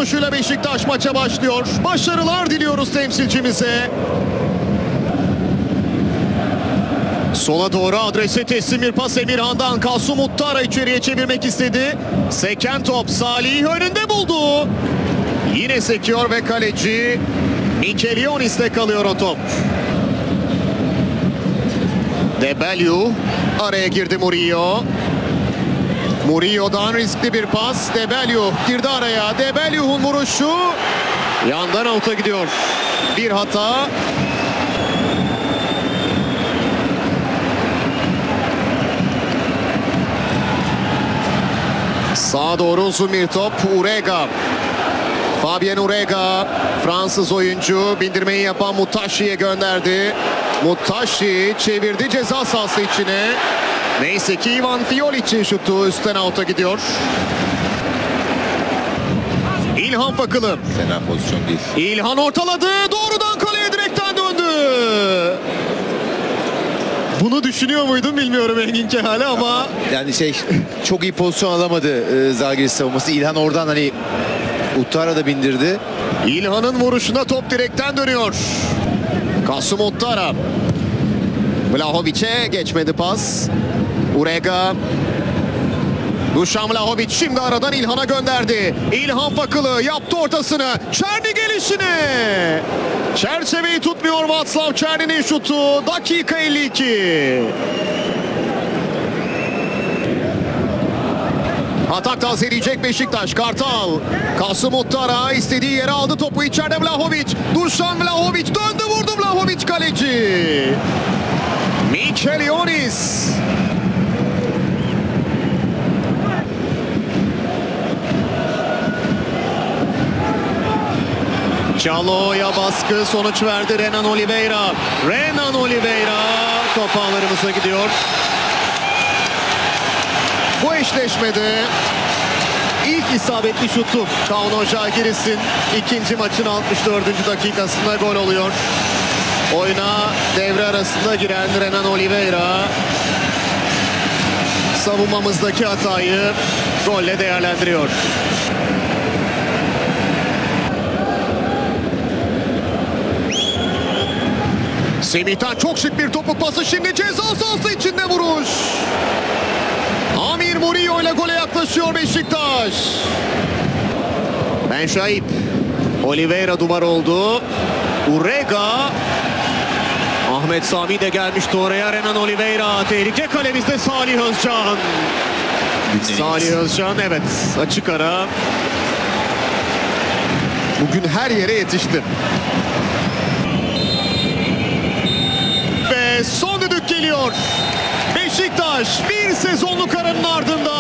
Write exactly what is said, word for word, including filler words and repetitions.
vuruşuyla Beşiktaş maça başlıyor. Başarılar diliyoruz temsilcimize. Sola doğru adrese teslim bir pas Emirhan'dan. Kasım Muttara içeriye çevirmek istedi. Seken top Salih önünde buldu. Yine sekiyor ve kaleci Mikelionis'te kalıyor o top. De Bellew araya girdi Murillo. Murillo'dan riskli bir pas. De Bellew girdi araya. De Bellew'un vuruşu yandan out'a gidiyor. Bir hata. Sağa doğru uzun bir top. Urega. Fabien Urega. Fransız oyuncu bindirmeyi yapan Mutashi'ye gönderdi. Mutashi çevirdi ceza sahası içine. Neyse ki Ivan Fiolic'in şutu üstten out'a gidiyor. İlhan Fakılı. Fena pozisyon değil. İlhan ortaladı. Doğrudan kaleye direkten döndü. Bunu düşünüyor muydun bilmiyorum Engin Kehale ama... Yani şey çok iyi pozisyon alamadı e, Zalgiris savunması. İlhan oradan hani Uttara da bindirdi. İlhan'ın vuruşuna top direkten dönüyor. Kasım Uttara. Vlahovic'e geçmedi pas. Urega. Dušan Vlahović şimdi aradan İlhan'a gönderdi. İlhan Fakılı yaptı ortasını. Černi gelişine. Çerçeveyi tutmuyor Václav Černi'nin şutu. Dakika elli iki. Atak tazeleyecek Beşiktaş. Kartal. Kasım Uttara istediği yere aldı topu. İçeride Vlahović. Dušan Vlahović döndü vurdu Vlahović kaleci. Mikelionis. Çalo'ya baskı sonuç verdi Renan Oliveira. Renan Oliveira top ağlarımıza gidiyor. Bu eşleşmede ilk isabetli şutu Kauno Žalgiris'in ikinci maçın altmış dördüncü dakikasında gol oluyor. Oyuna devre arasında giren Renan Oliveira savunmamızdaki hatayı golle değerlendiriyor. Semih'ten çok şık bir topuk pası, şimdi ceza sahası içinde vuruş. Amir Murillo ile gole yaklaşıyor Beşiktaş. Ben Şahip. Oliveira duvar oldu. Urega. Ahmet Sami de gelmişti oraya. Renan Oliveira. Tehlike kalemizde Salih Özcan. Salih Özcan evet açık ara. Bugün her yere yetişti. Ve son düdük geliyor. Beşiktaş bir sezonluk aranın ardından